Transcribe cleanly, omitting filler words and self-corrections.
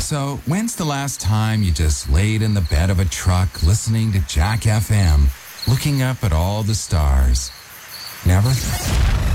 So, when's the last time you just laid in the bed of a truck listening to Jack FM, looking up at all the stars? Never?